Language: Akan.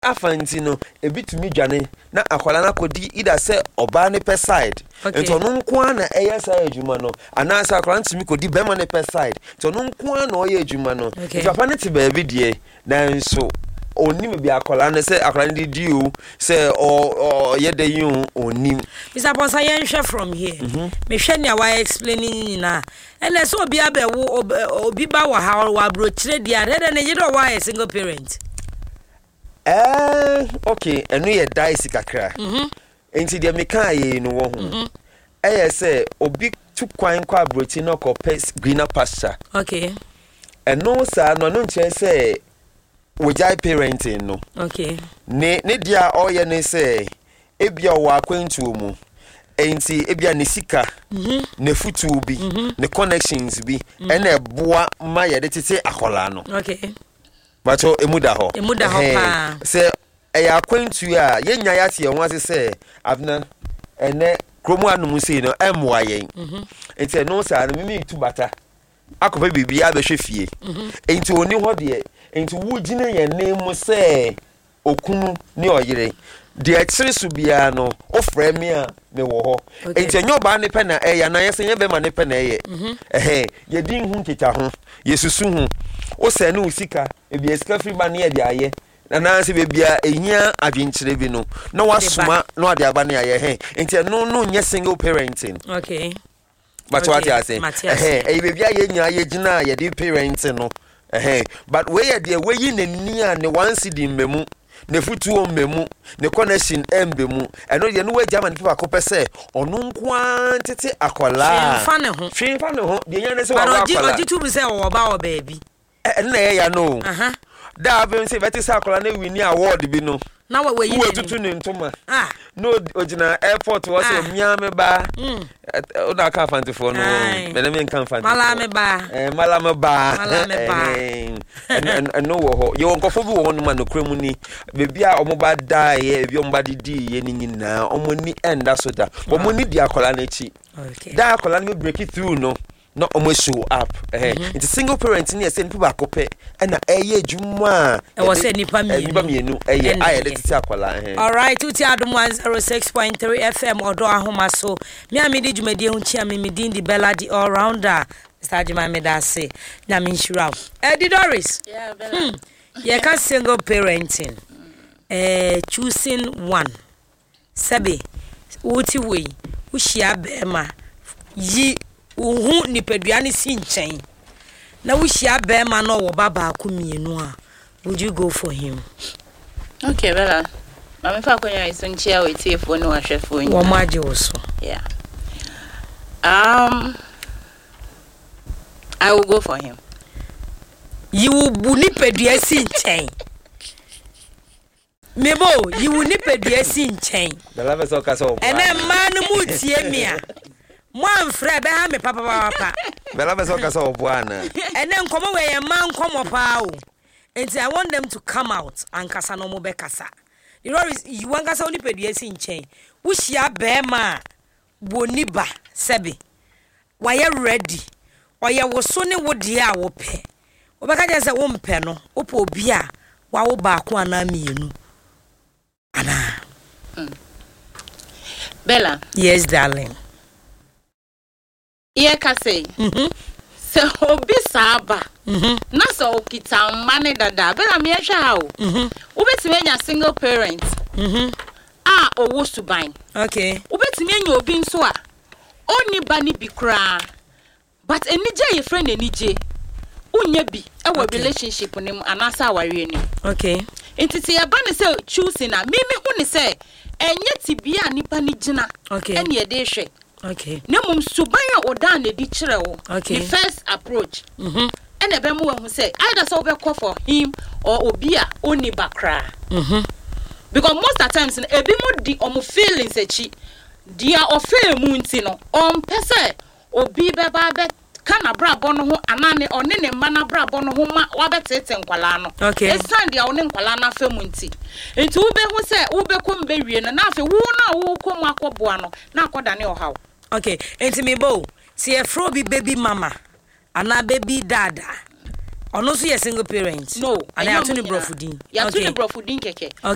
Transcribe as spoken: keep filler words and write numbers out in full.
afantino ebitumi dwane na akwala na kodi ida se oba ne per side ento no nko na eya sa adwuma no ana sa akwala ntimi kodi bema ne per side ento no nko na oye adwuma no papa ne te ba bi de na nso onim bi akwala ne se akwala ne di o se o ye de yin onim Mister Bonsa yen hwe from here me hwe ne wa explaining na ene so obi abewo obi ba wa ha wa bro kire dia rede ne yiro wa single parent. Eh, okay, enu ye dice kakra. Mhm. Enti de meka ye no wo ho. Mhm. Eh say obi tu kwan kwa abrochi no ko greener pasture. Okay. Enu sa no no nche say we jai parenting no. Okay. Ne ne dia oye ne say ebia wo akwantu mu. Enti ebia ne sika. Mhm. Ne futu bi, ne connections bi, ena eboa ma ye de tete akola no. Okay. But oh, emuda ho. Emuda ho pa. Say eya akwantu a yenya yate ye ho ase say abna ene kromu anum sei no emwa yen. Mhm. Enti no say no mimi tu bata. Akopa bibia be hwefie. Mhm. Enti oni ho de enti wugina ye nemu say okunu ni oyire. De exere su bia no ofre me a me wo ho. Enti enyo ba ne pe na eya na yese ye be ma ne pe na eye. Eh ye din hu nkeka ho. Yesusu hu. O se no usika ebi esika free ba na ye de aye. Na na se bebia ehia adwenkyere bi no. Na wasoma no ade aba na aye he. Enti no no nye single parenting. Okay. But what you say? Eh eh bebia ye nya ye gina ye de parenting no. Eh but we ye de we yi nani a ne once di mmemu. Ne futu o mmemu ne connection embemu eno ye no wagya man people akopese onu nko tete akola fa ne ho hwe fa ne ho de nya ne se wa akola but oji tu bi se wo ba wo baby e na ye ya no aha da be se beti se akola na win award bi no na we yi we tutu ne ntoma ah no ojina airport wo se mia me ba o da ka fantifo no me na me kan fantifo mala me ba eh mala me ba mala me ba and no wo ye wonkofo bi wo no ma no kremu ni bebia omo ba da ye bi omo ba didi ye ni nyina omo ni enda so da omo ni di akola na chi okay da akola na break it through no no omo show up eh it's a single parent ni ese nipa akope na eye adwuma e wo se nipa mienu nipa mienu eye aye de titi akola eh all right uti adom one oh six point three F M odo ahoma so me amedi dwumadi hu chia me medin di Bella di all rounder Sajima medase na minshura Eddie Doris yeah Bella hmm. ye ka single parenting eh choosing one sabe uti we uhia bema yi uhu nipadua ni si nchen na uhia bema no wo baba akumienu a would you go for him? Okay Bella mama fa kwanya iso nchia we tiefo no ahwefo nyi wo maje wo so yeah um I will go for him. You will nipadua si nchen. Mebo, you will nipadua si nchen. The love is all kaso. And then man mu tie me a. Mo amfra be ha me papa papa. The love is all kaso bwana. And then come away a man come pa o. And I want them to come out and kasa no mo be kasa. You know you want kasa nipadua si nchen. Wo hia be ma boni ba sebe. Why you ready? Oya wo so ne wo de a wo pe obeka je se wo mpe no opo obi a wa wo ba ko ana mienu ana mm. Bella yes darling ye ka say mhm se obi saba mhm na so okita mane dada Bella me hwa ha o mhm obetime nya single parent mhm ah owo suban okay obetime nya obi nso a oni ba ni bi kra. But enije ye friend enije unye bi e wo relationship nim anasa aware ni okay entiti ye ba ne se choose na me me hu ne se enye tibia nipa ni gina okay ene ye de hwe okay ne mum suban a oda na di kire wo okay the first approach mhm ene be mu hu se either so be call for him or obi a oni bakra mhm because most of the times ebi mu di omo feelings echi dia ofel mu nti no on pese obi be ba be kana brabo no ho anane one ne ma na brabo no ho ma wabetete nkwala no okay esande a one nkwala na afemu nti enti ube hu se ube kom be wie na afi wo na wo kom akoboa no na akoda ne ohaw okay enti me bo si e fro bi baby mama ana baby dada ono so ye single parent no ana ya to ne brofudin ya to ne brofudin keke